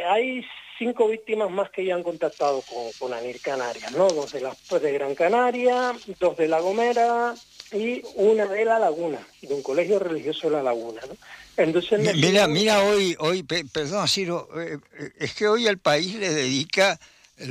hay 5 víctimas más que ya han contactado con ANIR Canarias, ¿no? 2 de Gran Canaria, 2 de La Gomera y una de La Laguna, de un colegio religioso de La Laguna, ¿no? Entonces mira hoy, perdón, Ciro, es que hoy el país le dedica,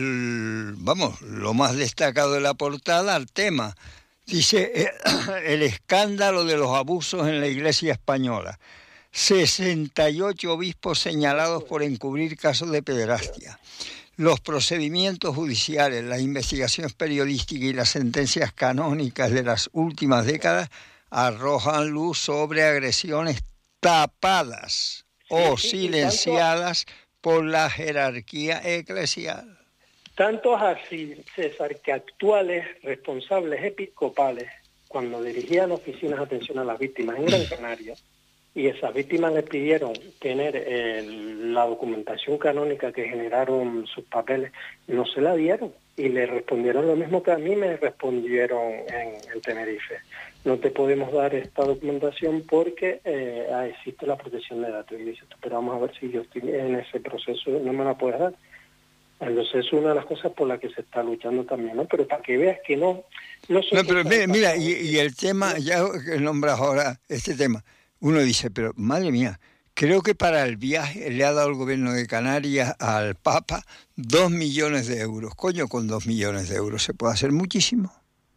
lo más destacado de la portada al tema. Dice, el escándalo de los abusos en la Iglesia española. 68 obispos señalados por encubrir casos de pederastia. Los procedimientos judiciales, las investigaciones periodísticas y las sentencias canónicas de las últimas décadas arrojan luz sobre agresiones tapadas o silenciadas por la jerarquía eclesial. Tanto así, César, que actuales responsables episcopales, cuando dirigían oficinas de atención a las víctimas en Gran Canaria, y esas víctimas les pidieron tener la documentación canónica que generaron sus papeles, no se la dieron. Y le respondieron lo mismo que a mí me respondieron en Tenerife. No te podemos dar esta documentación porque existe la protección de datos. Y dice, pero vamos a ver si yo estoy en ese proceso, no me la puedes dar. Entonces es una de las cosas por las que se está luchando también, ¿no? Pero para que veas que no pero mira, y el tema, ya que nombras ahora este tema, uno dice, pero madre mía, creo que para el viaje le ha dado el gobierno de Canarias al Papa 2 millones de euros. Coño, con 2 millones de euros se puede hacer muchísimo.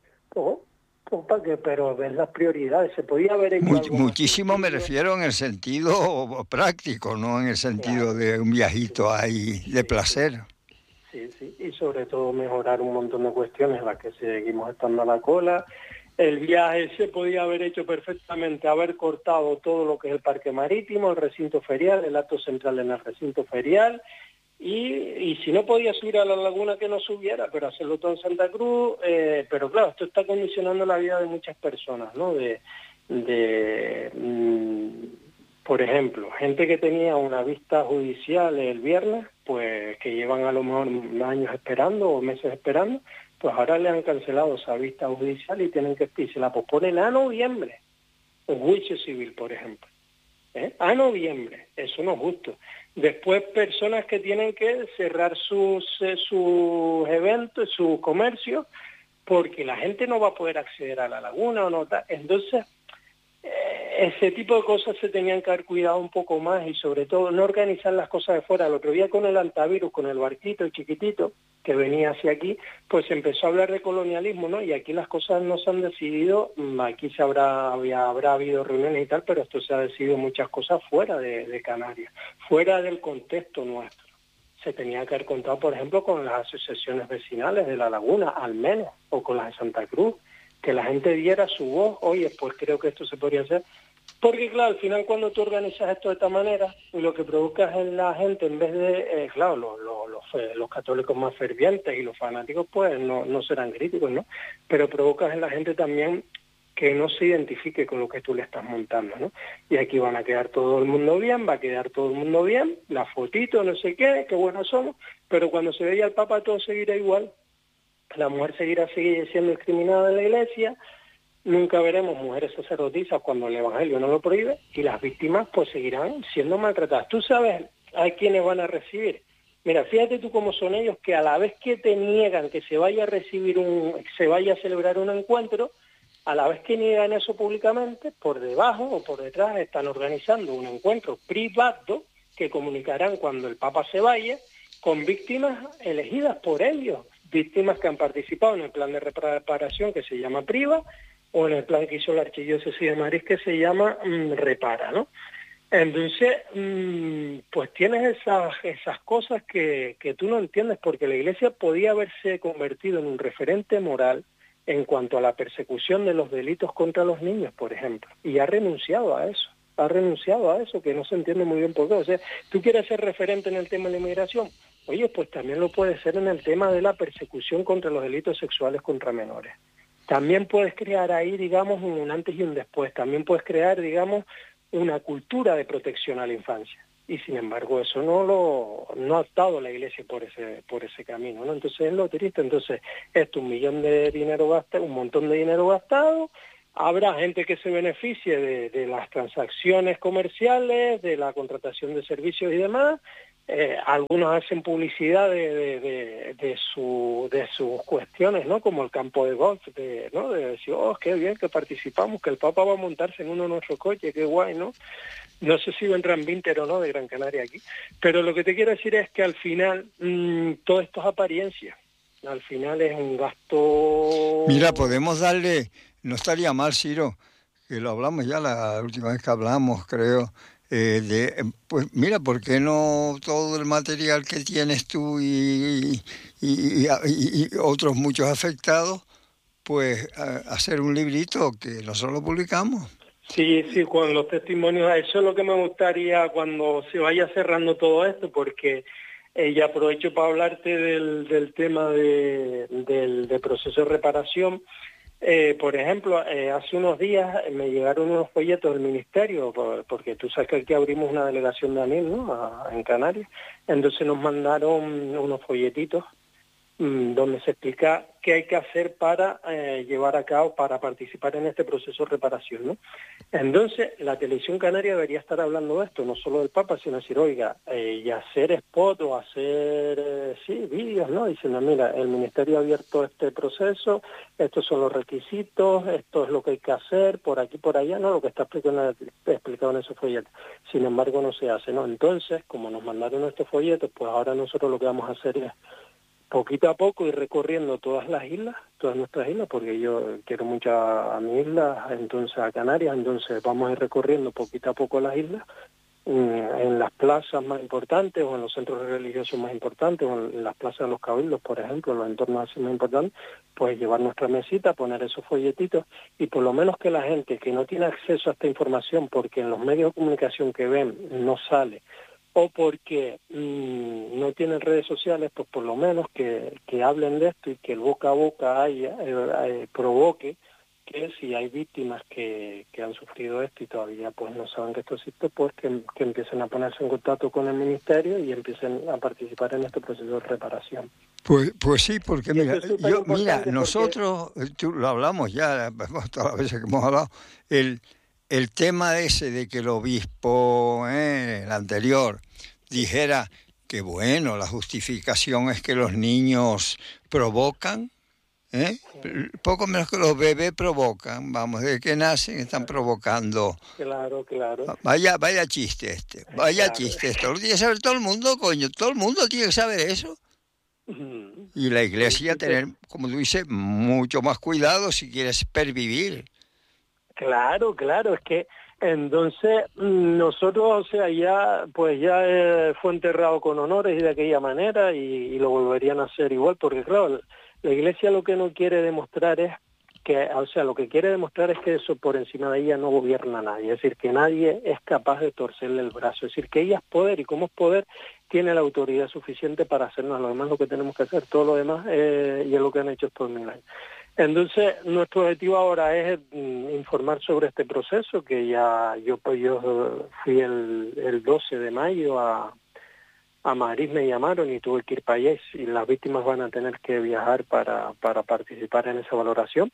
Pero ves las prioridades, se podía haber hecho algo muchísimo me refiero en el sentido práctico, no en el sentido de un viajito ahí de placer. Sí, y sobre todo mejorar un montón de cuestiones en las que seguimos estando a la cola. El viaje se podía haber hecho perfectamente, haber cortado todo lo que es el parque marítimo, el recinto ferial, el acto central en el recinto ferial, y si no podía subir a la laguna que no subiera, pero hacerlo todo en Santa Cruz. Pero claro, esto está condicionando la vida de muchas personas, ¿no? Por ejemplo, gente que tenía una vista judicial el viernes, pues que llevan a lo mejor años esperando o meses esperando, pues ahora le han cancelado esa vista judicial y se la posponen a noviembre. Un juicio civil, por ejemplo. A noviembre, eso no es justo. Después personas que tienen que cerrar sus eventos, sus comercios, porque la gente no va a poder acceder a la laguna o no. Entonces, ese tipo de cosas se tenían que haber cuidado un poco más y sobre todo no organizar las cosas de fuera. El otro día con el Antavirus, con el barquito el chiquitito que venía hacia aquí, pues se empezó a hablar de colonialismo, ¿no? Y aquí las cosas no se han decidido, aquí habrá habido reuniones y tal, pero esto se ha decidido muchas cosas fuera de Canarias, fuera del contexto nuestro. Se tenía que haber contado, por ejemplo, con las asociaciones vecinales de La Laguna, al menos, o con las de Santa Cruz, que la gente diera su voz. Oye, pues creo que esto se podría hacer. Porque, claro, al final cuando tú organizas esto de esta manera, lo que provocas en la gente, en vez de, claro, los católicos más fervientes y los fanáticos, pues no serán críticos, ¿no? Pero provocas en la gente también que no se identifique con lo que tú le estás montando, ¿no? Y aquí van a quedar todo el mundo bien, va a quedar todo el mundo bien, la fotito, no sé qué buenos somos, pero cuando se veía al Papa todo seguirá igual. La mujer seguirá siendo discriminada en la iglesia, nunca veremos mujeres sacerdotisas cuando el Evangelio no lo prohíbe, y las víctimas pues seguirán siendo maltratadas. ¿Tú sabes a quiénes van a recibir? Mira, fíjate tú cómo son ellos, que a la vez que te niegan que se vaya a celebrar un encuentro, a la vez que niegan eso públicamente, por debajo o por detrás están organizando un encuentro privado que comunicarán cuando el Papa se vaya, con víctimas elegidas por ellos, víctimas que han participado en el plan de reparación que se llama PRIVA, o en el plan que hizo la Archidiócesis de Madrid que se llama Repara, ¿no? Entonces, pues tienes esas cosas que tú no entiendes, porque la Iglesia podía haberse convertido en un referente moral en cuanto a la persecución de los delitos contra los niños, por ejemplo, y ha renunciado a eso, que no se entiende muy bien por qué. O sea, tú quieres ser referente en el tema de la inmigración, oye, pues también lo puedes ser en el tema de la persecución contra los delitos sexuales contra menores. También puedes crear ahí, digamos, un antes y un después. También puedes crear, digamos, una cultura de protección a la infancia. Y sin embargo, eso no ha optado la Iglesia por ese camino, ¿no? Entonces es lo triste. Entonces, un montón de dinero gastado. Habrá gente que se beneficie de las transacciones comerciales, de la contratación de servicios y demás. algunos hacen publicidad de sus cuestiones, ¿no? Como el campo de golf, ¿no? De decir, oh, qué bien que participamos, que el Papa va a montarse en uno de nuestros coches, qué guay, ¿no? No sé si vendrán Vinter o no de Gran Canaria aquí, pero lo que te quiero decir es que al final todo esto es apariencia. Al final es un gasto... Mira, podemos darle, no estaría mal, Ciro, que lo hablamos ya la última vez que hablamos, creo, pues mira, ¿por qué no todo el material que tienes tú y otros muchos afectados, pues hacer un librito que nosotros lo publicamos? Sí, sí, con los testimonios, eso es lo que me gustaría cuando se vaya cerrando todo esto, porque ya aprovecho para hablarte del tema del proceso de reparación. Por ejemplo, hace unos días me llegaron unos folletos del ministerio, porque tú sabes que aquí abrimos una delegación de ANIL, ¿no? En Canarias. Entonces nos mandaron unos folletitos donde se explica qué hay que hacer para llevar a cabo, para participar en este proceso de reparación, ¿no? Entonces, la televisión canaria debería estar hablando de esto, no solo del Papa, sino decir, oiga, y hacer spot o hacer, vídeos, ¿no? Diciendo, mira, el Ministerio ha abierto este proceso, estos son los requisitos, esto es lo que hay que hacer, por aquí, por allá, ¿no? Lo que está explicado en esos folletos. Sin embargo, no se hace, ¿no? Entonces, como nos mandaron estos folletos, pues ahora nosotros lo que vamos a hacer es poquito a poco ir recorriendo todas las islas, todas nuestras islas, porque yo quiero mucho a mi isla, entonces a Canarias, entonces vamos a ir recorriendo poquito a poco las islas, en las plazas más importantes o en los centros religiosos más importantes o en las plazas de los cabildos, por ejemplo, en los entornos así más importantes, pues llevar nuestra mesita, poner esos folletitos y por lo menos que la gente que no tiene acceso a esta información porque en los medios de comunicación que ven no sale, o porque no tienen redes sociales, pues por lo menos que hablen de esto y que el boca a boca provoque que si hay víctimas que han sufrido esto y todavía pues no saben que esto existe, pues que empiecen a ponerse en contacto con el ministerio y empiecen a participar en este proceso de reparación. Pues sí, porque mira, nosotros, tú lo hablamos ya, todas las veces que hemos hablado, el tema ese de que el obispo, el anterior, dijera que bueno, la justificación es que los niños provocan, poco menos que los bebés provocan, vamos, desde que nacen están provocando. Claro. Vaya chiste chiste esto, lo tiene que saber todo el mundo, coño, todo el mundo tiene que saber eso. Y la Iglesia tener, como tú dices, mucho más cuidado si quieres pervivir. Claro, es que entonces nosotros, o sea, ya fue enterrado con honores y de aquella manera y lo volverían a hacer igual, porque claro, la Iglesia lo que no quiere demostrar es lo que quiere demostrar es que eso por encima de ella no gobierna nadie, es decir, que nadie es capaz de torcerle el brazo, es decir, que ella es poder y como es poder tiene la autoridad suficiente para hacernos lo demás lo que tenemos que hacer, todo lo demás y es lo que han hecho estos 1000 años. Entonces, nuestro objetivo ahora es informar sobre este proceso, que ya yo fui el 12 de mayo a Madrid, me llamaron y tuve que ir para allá y las víctimas van a tener que viajar para participar en esa valoración.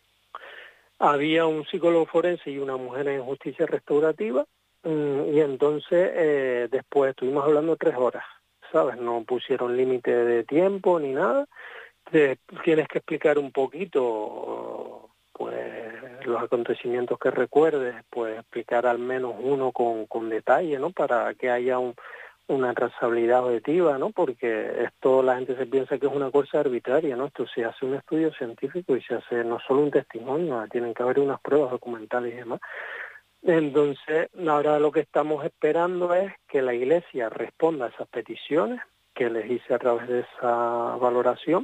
Había un psicólogo forense y una mujer en justicia restaurativa y entonces después estuvimos hablando 3 horas, ¿sabes? No pusieron límite de tiempo ni nada. Tienes que explicar un poquito pues los acontecimientos que recuerdes, pues explicar al menos uno con detalle, ¿no? Para que haya una trazabilidad objetiva, ¿no? Porque esto la gente se piensa que es una cosa arbitraria, ¿no? Esto se hace un estudio científico y se hace no solo un testimonio, tienen que haber unas pruebas documentales y demás. Entonces, ahora lo que estamos esperando es que la Iglesia responda a esas peticiones que les hice a través de esa valoración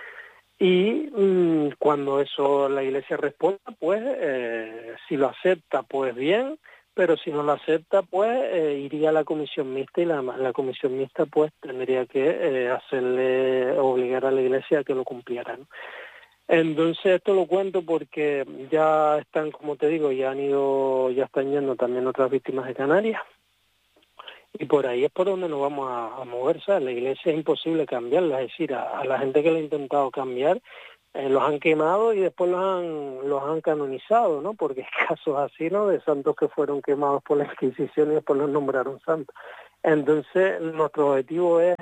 y cuando eso la Iglesia responda, pues si lo acepta, pues bien, pero si no lo acepta, pues iría a la comisión mixta y la comisión mixta pues tendría que obligar a la Iglesia a que lo cumpliera, ¿no? Entonces esto lo cuento porque ya están, como te digo, ya están yendo también otras víctimas de Canarias y por ahí es por donde nos vamos a mover, ¿sabes? La Iglesia es imposible cambiarla, es decir, a la gente que la ha intentado cambiar los han quemado y después los han canonizado, ¿no? Porque hay casos así, ¿no? De santos que fueron quemados por la Inquisición y después los nombraron santos. Entonces, nuestro objetivo es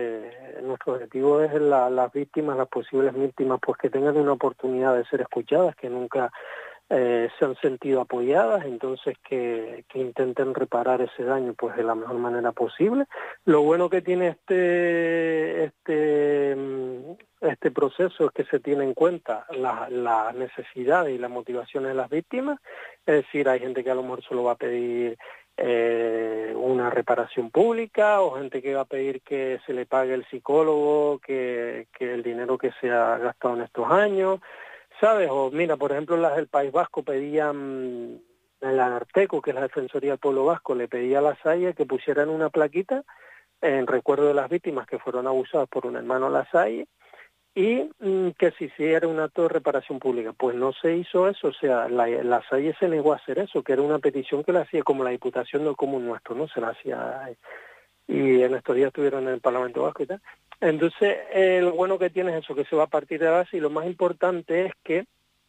las víctimas, las posibles víctimas, pues que tengan una oportunidad de ser escuchadas, que nunca se han sentido apoyadas, entonces que intenten reparar ese daño pues de la mejor manera posible. Lo bueno que tiene este proceso es que se tiene en cuenta las necesidades y las motivaciones de las víctimas, es decir, hay gente que a lo mejor solo va a pedir una reparación pública, o gente que va a pedir que se le pague el psicólogo, que el dinero que se ha gastado en estos años, ¿sabes? O mira, por ejemplo, las del País Vasco pedían, el Ararteko, que es la Defensoría del Pueblo Vasco, le pedía a la SAIE que pusieran una plaquita en recuerdo de las víctimas que fueron abusadas por un hermano de la SAIE, y que se hiciera un acto de reparación pública. Pues no se hizo eso, o sea, la SAIE se negó a hacer eso, que era una petición que la hacía como la Diputación del Común Nuestro, ¿no? Se la hacía, y en estos días estuvieron en el Parlamento Vasco y tal. Entonces, lo bueno que tiene es eso, que se va a partir de base, y lo más importante es que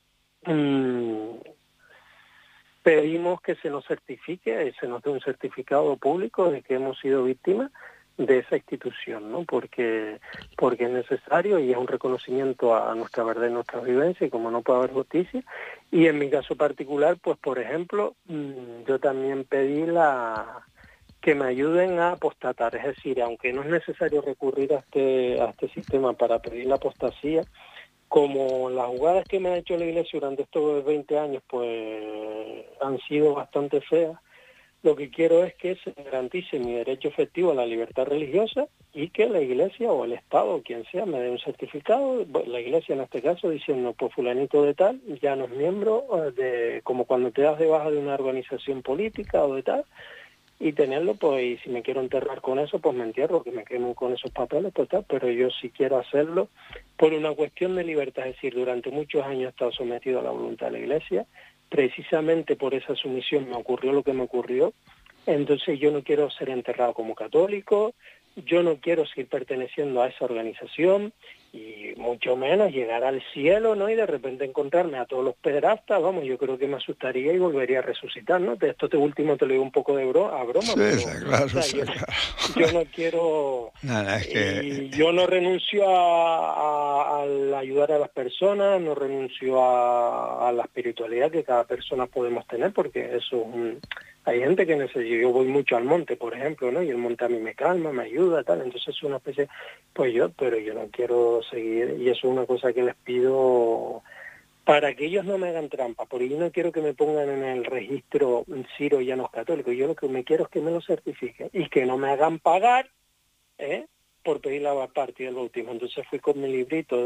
pedimos que se nos certifique, se nos dé un certificado público de que hemos sido víctimas de esa institución, ¿no? Porque es necesario y es un reconocimiento a nuestra verdad y nuestra vivencia, y como no puede haber justicia. Y en mi caso particular, pues por ejemplo, yo también pedí que me ayuden a apostatar, es decir, aunque no es necesario recurrir a este sistema para pedir la apostasía, como las jugadas que me ha hecho la Iglesia durante estos 20 años pues han sido bastante feas, lo que quiero es que se garantice mi derecho efectivo a la libertad religiosa, y que la Iglesia o el Estado o quien sea me dé un certificado, la Iglesia en este caso diciendo pues fulanito de tal ya no es miembro, como cuando te das de baja de una organización política o de tal, y tenerlo, pues, y si me quiero enterrar con eso, pues me entierro, que me quemo con esos papeles, pues tal, pero yo sí quiero hacerlo por una cuestión de libertad, es decir, durante muchos años he estado sometido a la voluntad de la Iglesia, precisamente por esa sumisión me ocurrió lo que me ocurrió, entonces yo no quiero ser enterrado como católico, yo no quiero seguir perteneciendo a esa organización, y mucho menos llegar al cielo, ¿no? Y de repente encontrarme a todos los pederastas, vamos, yo creo que me asustaría y volvería a resucitar, ¿no? De esto último te lo digo un poco a broma, Sí, pero está claro, o sea, está claro. yo no quiero, Nada, es que... y yo no renuncio al ayudar a las personas, no renuncio a la espiritualidad que cada persona podemos tener, porque eso hay gente que necesita, yo voy mucho al monte, por ejemplo, ¿no? Y el monte a mí me calma, me ayuda, tal, entonces es una especie, pero yo no quiero seguir, y eso es una cosa que les pido para que ellos no me hagan trampa, porque yo no quiero que me pongan en el registro Ciro Llanos Católico, yo lo que me quiero es que me lo certifiquen, y que no me hagan pagar, por pedir la partida del bautismo. Entonces fui con mi librito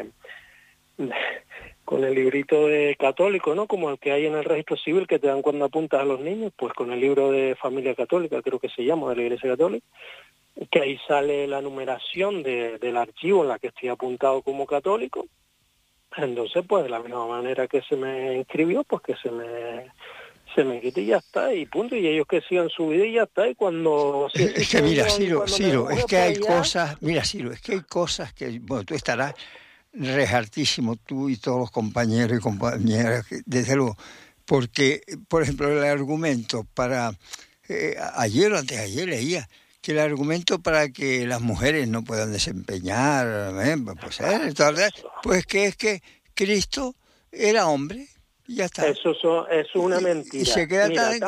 con el librito de católico, ¿no? Como el que hay en el registro civil que te dan cuando apuntas a los niños, pues con el libro de familia católica, creo que se llama, de la Iglesia Católica, que ahí sale la numeración del archivo en la que estoy apuntado como católico. Entonces, pues de la misma manera que se me inscribió, pues que se me quite y ya está, y punto, y ellos que sigan su vida y ya está, y cuando... Es que mira, Ciro, es que hay cosas, mira, Ciro, es que hay cosas que, bueno, tú estarás rejartísimo, tú y todos los compañeros y compañeras, desde luego, porque, por ejemplo, el argumento para, ayer o antes de ayer leía, que el argumento para que las mujeres no puedan desempeñar, pues que es que Cristo era hombre, y ya está. Eso es una mentira. Y se queda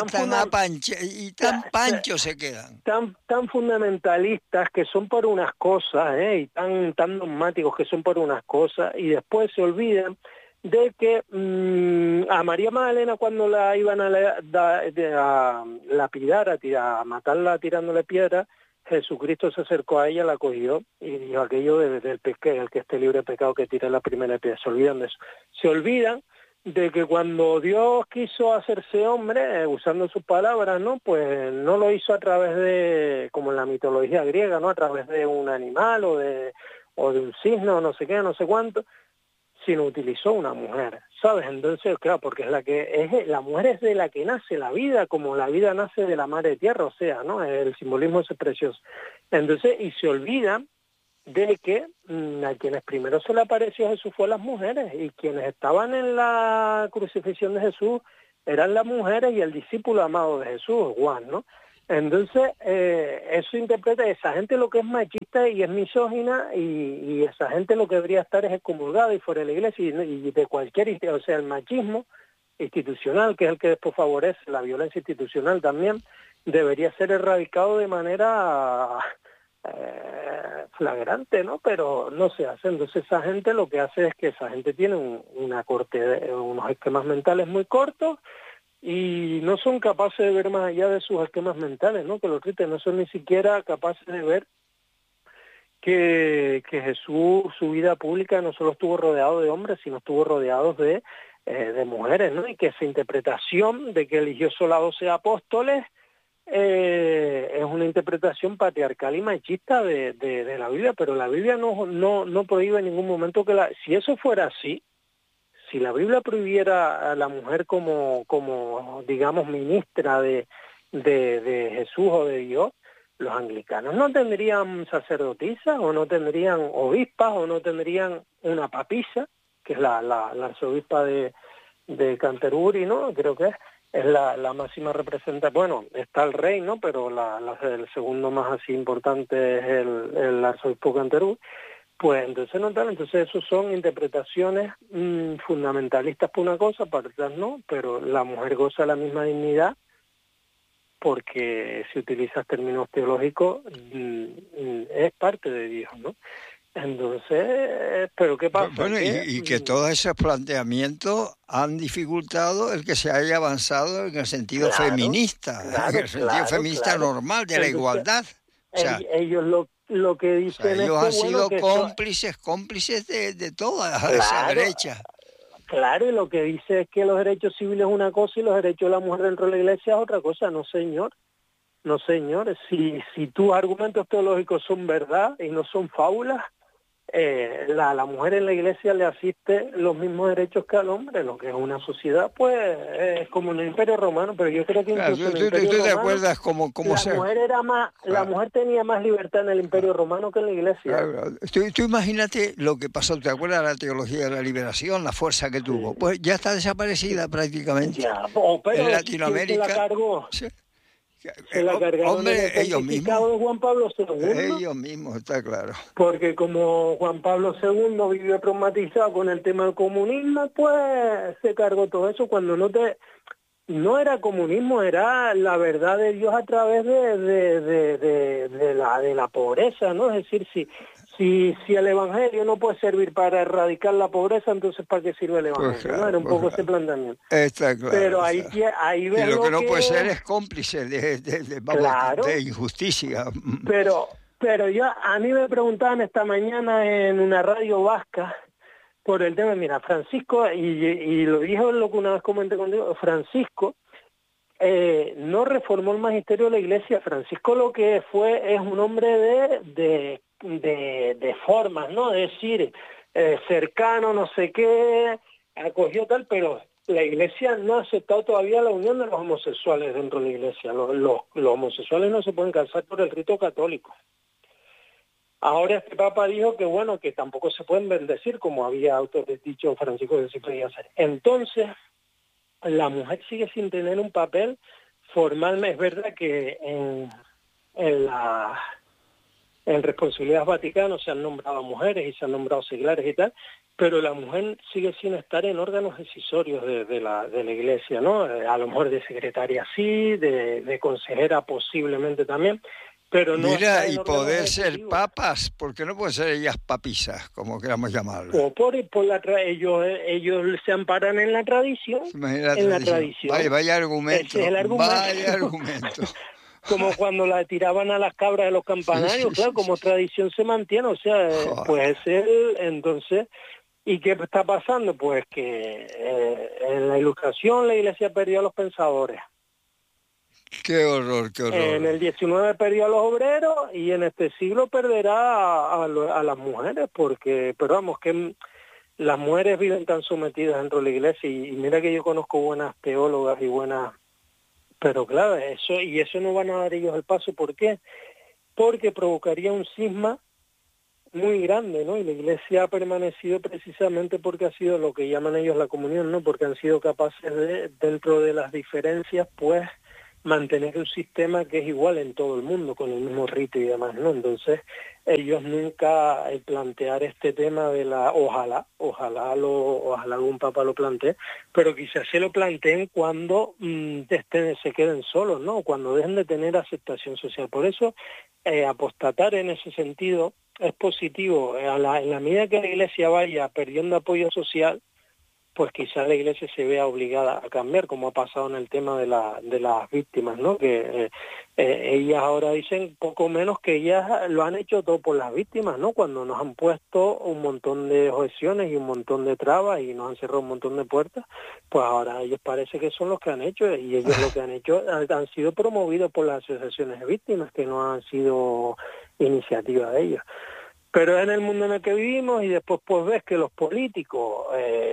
tan panchos se quedan. Tan fundamentalistas que son por unas cosas, y tan dogmáticos que son por unas cosas, y después se olvidan de que a María Magdalena, cuando la iban a lapidar, a matarla tirándole piedra, Jesucristo se acercó a ella, la cogió y dijo aquello del pecado, el que esté libre de pecado que tire la primera piedra. Se olvidan de eso. Se olvidan de que cuando Dios quiso hacerse hombre, usando sus palabras, ¿no? Pues no lo hizo a través de, como en la mitología griega, ¿no? A través de un animal o de un cisne o no sé qué, no sé cuánto, sino utilizó una mujer, ¿sabes? Entonces, claro, porque la mujer es de la que nace la vida, como la vida nace de la madre tierra, o sea, ¿no? El simbolismo es precioso. Entonces, y se olvidan de que a quienes primero se le apareció Jesús fue a las mujeres, y quienes estaban en la crucifixión de Jesús eran las mujeres y el discípulo amado de Jesús, Juan, ¿no? Entonces, eso interpreta, esa gente lo que es machista y es misógina, y esa gente lo que debería estar es excomulgada y fuera de la iglesia, y de cualquier, o sea, el machismo institucional, que es el que después favorece la violencia institucional también, debería ser erradicado de manera flagrante, ¿no? Pero no se hace. Entonces esa gente lo que hace es que esa gente tiene una corte, unos esquemas mentales muy cortos, y no son capaces de ver más allá de sus esquemas mentales, ¿no? Que los tristes no son ni siquiera capaces de ver que Jesús, su vida pública, no solo estuvo rodeado de hombres, sino estuvo rodeado de mujeres, ¿no? Y que esa interpretación de que eligió solo a 12 apóstoles es una interpretación patriarcal y machista de la Biblia, pero la Biblia no prohíbe en ningún momento que si eso fuera así, si la Biblia prohibiera a la mujer como digamos, ministra de Jesús o de Dios, los anglicanos no tendrían sacerdotisas, o no tendrían obispas, o no tendrían una papisa, que es la arzobispa de Canterbury, ¿no? Creo que es la máxima representante. Bueno, está el rey, ¿no? Pero el segundo más así importante es el arzobispo de Canterbury. Pues entonces no tal, entonces eso son interpretaciones fundamentalistas por una cosa, para otras no, pero la mujer goza la misma dignidad porque si utilizas términos teológicos es parte de Dios, ¿no? Entonces, ¿pero qué pasa? Bueno, y que todos esos planteamientos han dificultado el que se haya avanzado en el sentido feminista, en el sentido feminista normal, de la igualdad. O sea, ellos lo que dicen ellos es han que, sido bueno, cómplices de toda esa brecha. Claro, y lo que dice es que los derechos civiles es una cosa y los derechos de la mujer dentro de la iglesia es otra cosa. No, señor. No, señor. Si tus argumentos teológicos son verdad y no son fábulas, la mujer en la iglesia le asiste los mismos derechos que al hombre. Lo que es una sociedad, pues, es como en el Imperio Romano, pero yo creo que incluso en el Imperio Romano, ¿tú te acuerdas cómo la mujer tenía más libertad en el Imperio Romano que en la iglesia. Claro. Tú imagínate lo que pasó. ¿Te acuerdas de la teología de la liberación, la fuerza que tuvo? Pues ya está desaparecida prácticamente. Pero en Latinoamérica. ¿Quién se la cargó? Sí. Se la cargaron Hombre, en el pontificado de Juan Pablo II. Ellos mismos, está claro. Porque como Juan Pablo II vivió traumatizado con el tema del comunismo, pues se cargó todo eso cuando no era comunismo, era la verdad de Dios a través de la pobreza, ¿no? Es decir, si el evangelio no puede servir para erradicar la pobreza, entonces ¿para qué sirve el evangelio? Pues claro, ¿no? Era un poco ese planteamiento. Está claro. Pero ahí ves lo que no puede ser es cómplice de injusticia. Pero a mí me preguntaban esta mañana en una radio vasca por el tema, mira, Francisco, y lo dije lo que una vez comenté contigo, Francisco no reformó el magisterio de la iglesia. Francisco lo que fue es un hombre de formas, ¿no? Es decir, cercano, no sé qué, acogió tal, pero la iglesia no ha aceptado todavía la unión de los homosexuales dentro de la iglesia. Los homosexuales no se pueden casar por el rito católico. Ahora este Papa dijo que bueno, que tampoco se pueden bendecir, como había dicho Francisco que se podía hacer. Entonces, la mujer sigue sin tener un papel formal. Es verdad que en responsabilidades vaticanas se han nombrado mujeres y se han nombrado seglares y tal, pero la mujer sigue sin estar en órganos decisorios de la iglesia, ¿no? A lo mejor de secretaria sí, de consejera posiblemente también. Pero no. Mira, y poder ser papas, ¿por qué no pueden ser ellas papisas, como queramos llamarlo? Ellos se amparan en la tradición. La tradición. Vaya argumento. Vaya argumento. Como cuando la tiraban a las cabras de los campanarios, sí, claro, como tradición se mantiene, o sea, pues entonces, ¿y qué está pasando? Pues que en la Ilustración la iglesia perdió a los pensadores. Qué horror. En el 19 perdió a los obreros y en este siglo perderá a las mujeres, pero vamos, que las mujeres viven tan sometidas dentro de la iglesia y mira que yo conozco buenas teólogas y buenas, pero claro, eso no van a dar ellos el paso. ¿Por qué? Porque provocaría un cisma muy grande, ¿no? Y la iglesia ha permanecido precisamente porque ha sido lo que llaman ellos la comunión, ¿no? Porque han sido capaces de, dentro de las diferencias, pues, mantener un sistema que es igual en todo el mundo, con el mismo rito y demás, ¿no? Entonces, ellos nunca plantear este tema de ojalá algún papa lo plantee, pero quizás se lo planteen cuando se queden solos, ¿no? Cuando dejen de tener aceptación social. Por eso, apostatar en ese sentido es positivo. En la medida que la Iglesia vaya perdiendo apoyo social, pues quizás la Iglesia se vea obligada a cambiar, como ha pasado en el tema de las víctimas, ¿no? Que ellas ahora dicen poco menos que ellas lo han hecho todo por las víctimas, ¿no? Cuando nos han puesto un montón de objeciones y un montón de trabas y nos han cerrado un montón de puertas, pues ahora ellos parece que son los que han hecho, y ellos lo que han hecho han sido promovidos por las asociaciones de víctimas, que no han sido iniciativa de ellos. Pero es en el mundo en el que vivimos, y después pues ves que los políticos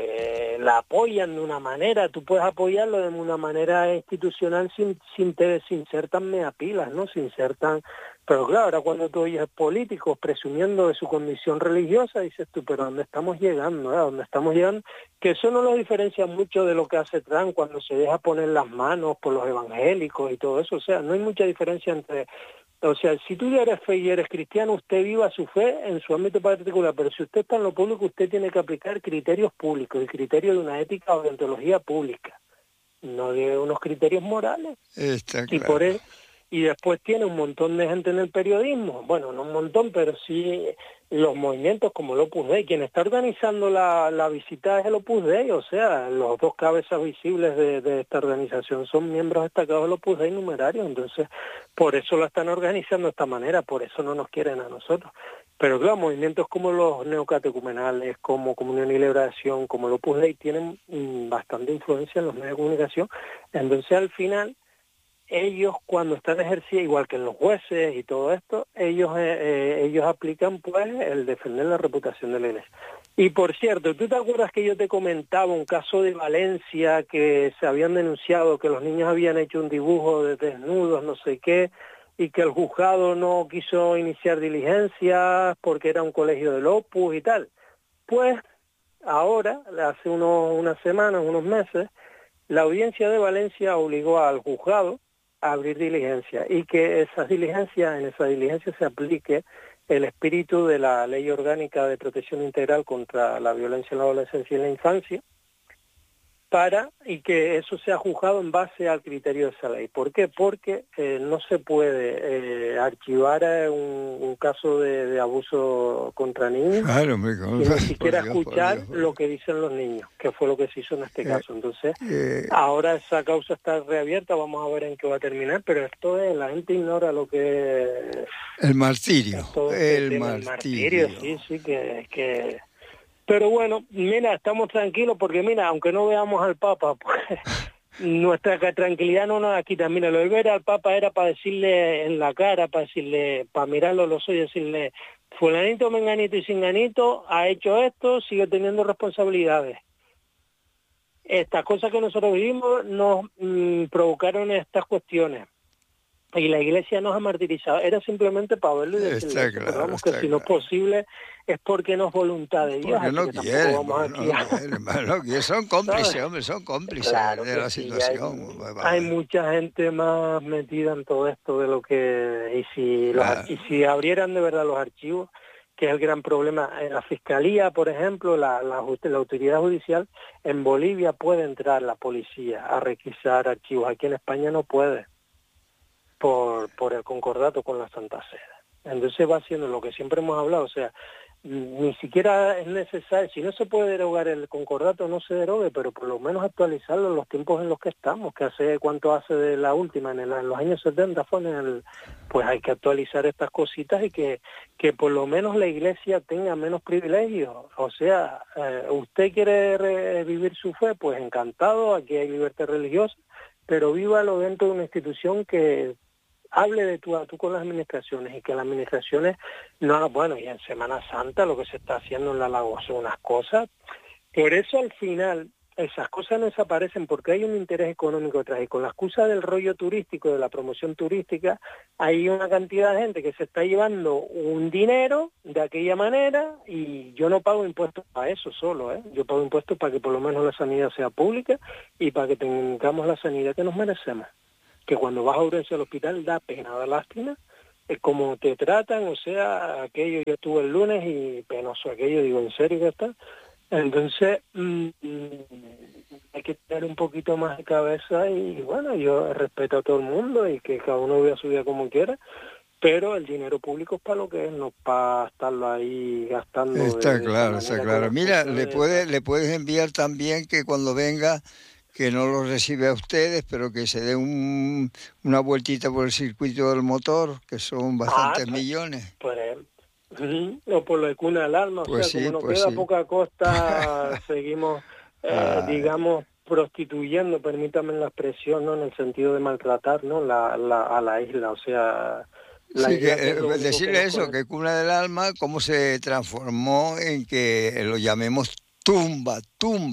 la apoyan de una manera. Tú puedes apoyarlo de una manera institucional sin ser tan meapilas, ¿no? Sin ser tan... Pero claro, ahora cuando tú oyes políticos presumiendo de su condición religiosa, dices tú, pero ¿dónde estamos llegando? ¿A dónde estamos llegando? Que eso no lo diferencia mucho de lo que hace Trump cuando se deja poner las manos por los evangélicos y todo eso. O sea, no hay mucha diferencia entre... O sea, si tú ya eres fe y eres cristiano, usted viva su fe en su ámbito particular, pero si usted está en lo público, usted tiene que aplicar criterios públicos, el criterio de una ética o de ontología pública, no de unos criterios morales. Está claro. Y después tiene un montón de gente en el periodismo, bueno, no un montón, pero sí los movimientos como el Opus Dei. Quien está organizando la visita es el Opus Dei, o sea, los dos cabezas visibles de esta organización son miembros destacados del Opus Dei numerarios, entonces por eso lo están organizando de esta manera, por eso no nos quieren a nosotros. Pero claro, movimientos como los neocatecumenales, como Comunión y Liberación, como el Opus Dei, tienen bastante influencia en los medios de comunicación, entonces al final... Ellos cuando están ejerciendo, igual que en los jueces y todo esto, ellos aplican pues el defender la reputación de la Iglesia. Y por cierto, ¿tú te acuerdas que yo te comentaba un caso de Valencia que se habían denunciado que los niños habían hecho un dibujo de desnudos, no sé qué, y que el juzgado no quiso iniciar diligencias porque era un colegio del Opus y tal? Pues ahora, hace unas semanas, unos meses, la audiencia de Valencia obligó al juzgado a abrir diligencia, y que en esa diligencia se aplique el espíritu de la Ley Orgánica de Protección Integral contra la Violencia en la Adolescencia y en la Infancia, y que eso sea juzgado en base al criterio de esa ley. ¿Por qué? Porque no se puede archivar un caso de abuso contra niños, Claro, y ni siquiera escuchar lo que dicen los niños, que fue lo que se hizo en este caso. Entonces, ahora esa causa está reabierta, vamos a ver en qué va a terminar, pero esto es, la gente ignora lo que es... El martirio. El martirio, sí, que... Pero bueno, mira, estamos tranquilos porque mira, aunque no veamos al Papa, pues nuestra tranquilidad no nos la quita. Mira, lo de ver al Papa era para decirle en la cara, para mirarlo a los ojos y decirle, fulanito, menganito y singanito ha hecho esto, sigue teniendo responsabilidades. Estas cosas que nosotros vivimos nos provocaron estas cuestiones. Y la Iglesia nos ha martirizado. Era simplemente para verlo y decirle, claro, pero vamos, que si no es posible es porque no es voluntad de Dios. Porque no quieren, son cómplices, ¿sabes? hombre, son cómplices Claro de la sí, situación. Hay mucha gente más metida en todo esto de lo que... Y si abrieran de verdad los archivos, que es el gran problema, en la Fiscalía, por ejemplo, la autoridad judicial, en Bolivia puede entrar la policía a requisar archivos, aquí en España no puede. Por el concordato con la Santa Sede. Entonces va haciendo lo que siempre hemos hablado, o sea, ni siquiera es necesario, si no se puede derogar el concordato, no se derogue, pero por lo menos actualizarlo en los tiempos en los que estamos, que cuánto hace de la última, en los años 70 pues hay que actualizar estas cositas y que por lo menos la Iglesia tenga menos privilegios. O sea, usted quiere vivir su fe, pues encantado, aquí hay libertad religiosa, pero vívalo dentro de una institución que hable de tú a tú con las administraciones, y que las administraciones y en Semana Santa lo que se está haciendo en la Lagoa son unas cosas. Por eso al final esas cosas no desaparecen, porque hay un interés económico detrás, y con la excusa del rollo turístico, de la promoción turística, hay una cantidad de gente que se está llevando un dinero de aquella manera, y yo no pago impuestos para eso solo, yo pago impuestos para que por lo menos la sanidad sea pública y para que tengamos la sanidad que nos merecemos. que cuando vas a urgencia al hospital da pena, da lástima, es como te tratan, o sea, aquello, yo estuve el lunes y penoso aquello, digo, ¿en serio que está? Entonces, hay que tener un poquito más de cabeza y bueno, yo respeto a todo el mundo y que cada uno vea su vida como quiera, pero el dinero público es para lo que es, no para estarlo ahí gastando. Está claro, está claro. Mira, le puedes enviar también que cuando venga, que no lo recibe a ustedes, pero que se dé una vueltita por el circuito del motor, que son bastantes millones. O por lo de Cuna del Alma, pues o sea, sí, como nos pues queda sí. poca costa, seguimos, digamos, prostituyendo, permítame la expresión, ¿no? En el sentido de maltratar, ¿no? A la isla, o sea... Sí, decirle eso, que Cuna del Alma, cómo se transformó en que lo llamemos tumba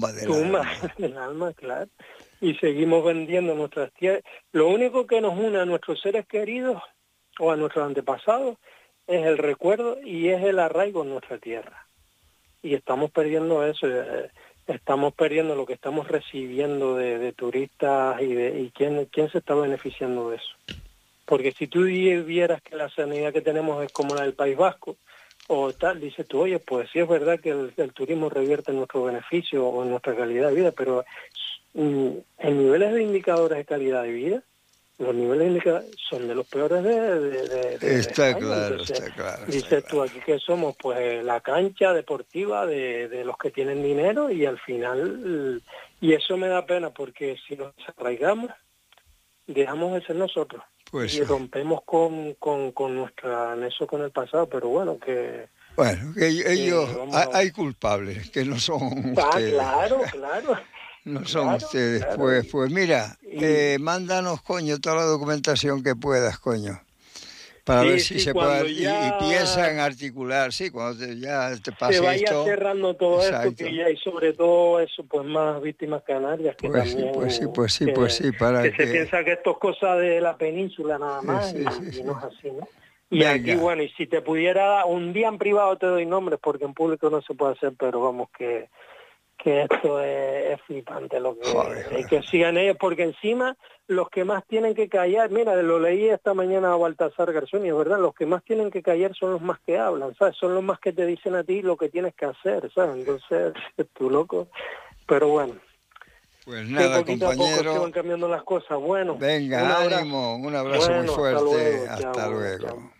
del alma, claro. Y seguimos vendiendo nuestras tierras. Lo único que nos une a nuestros seres queridos o a nuestros antepasados es el recuerdo y es el arraigo en nuestra tierra. Y estamos perdiendo eso, estamos perdiendo lo que estamos recibiendo de turistas y quién se está beneficiando de eso. Porque si tú vieras que la sanidad que tenemos es como la del País Vasco, o tal, dices tú, oye, pues sí es verdad que el turismo revierte en nuestro beneficio o en nuestra calidad de vida, pero en niveles de indicadores de calidad de vida, los niveles de indicadores son de los peores de Está España. claro, Entonces, está claro. Dices tú, aquí que somos pues la cancha deportiva de los que tienen dinero y al final, y eso me da pena porque si nos arraigamos, dejamos de ser nosotros. Pues y rompemos con nuestra anexo con el pasado, pero bueno, que... Bueno, que ellos, hay culpables, que no son ustedes. Claro. No son ustedes. Claro. Pues mira, mándanos, coño, toda la documentación que puedas, coño. Para ver si se puede... Y piensa en articular, sí, cuando ya te pase esto... Se vaya cerrando todo esto, que ya, y sobre todo eso, pues más víctimas canarias, que pues también... Pues sí, para que... se piensa que esto es cosa de la península nada más, y no es así, ¿no? Y venga. Aquí, bueno, y si te pudiera, un día en privado te doy nombres, porque en público no se puede hacer, pero vamos que esto es flipante lo que... Joder. Que sigan ellos, porque encima... los que más tienen que callar, mira, lo leí esta mañana a Baltasar Garzón, y es verdad, los que más tienen que callar son los más que hablan, ¿sabes? Son los más que te dicen a ti lo que tienes que hacer, ¿sabes? Entonces, tú loco. Pero bueno. Pues nada, compañero. A poco se van cambiando las cosas. Bueno. Venga, ánimo, un abrazo muy fuerte. Hasta luego. Chao.